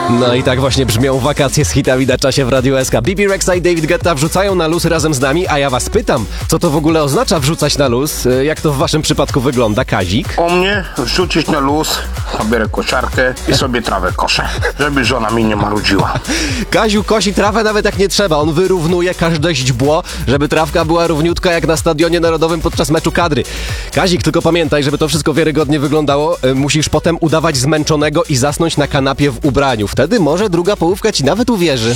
No i tak właśnie brzmią wakacje z hitami na czasie w Radiu SK. Bibi Rexa i David Guetta wrzucają na luz razem z nami, a ja was pytam, co to w ogóle oznacza wrzucać na luz? Jak to w waszym przypadku wygląda, Kazik? U mnie wrzucić na luz, biorę kosiarkę i sobie trawę koszę, żeby żona mi nie marudziła. Kaziu kosi trawę nawet jak nie trzeba, on wyrównuje każde źdźbło, żeby trawka była równiutka jak na Stadionie Narodowym podczas meczu kadry. Kazik, tylko pamiętaj, żeby to wszystko wiarygodnie wyglądało, musisz potem udawać zmęczonego i zasnąć na kanapie w ubraniu. Wtedy może druga połówka ci nawet uwierzy.